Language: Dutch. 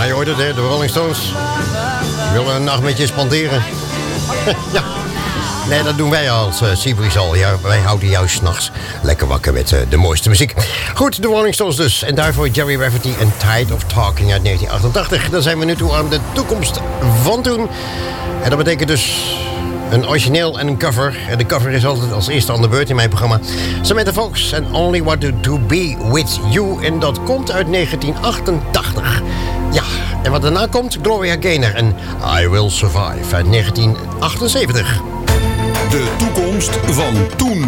je hoort het, hè, de Rolling Stones. Die willen een nacht met je spanderen. Ja. Nee, dat doen wij als Seabreeze al. Ja, wij houden jou 's nachts lekker wakker met de mooiste muziek. Goed, de Rolling Stones dus. En daarvoor Jerry Rafferty en Tide of Talking uit 1988. Dan zijn we nu toe aan de toekomst van toen. En dat betekent dus een origineel en een cover. En de cover is altijd als eerste aan de beurt in mijn programma. Samantha Fox en Only Want to Be With You. En dat komt uit 1988. Ja, en wat daarna komt, Gloria Gaynor en I Will Survive uit 1978. De toekomst van toen.